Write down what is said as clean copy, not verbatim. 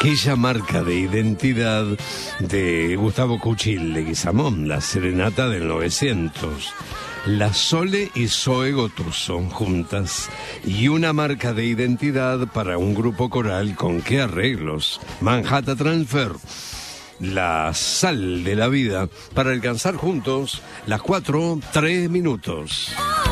aquella marca de identidad de Gustavo Couchil Leguizamón, la serenata del 900. La Sole y Zoe Gotuso juntas, y una marca de identidad para un grupo coral con qué arreglos. Manhattan Transfer, la sal de la vida, para alcanzar juntos las 4:03.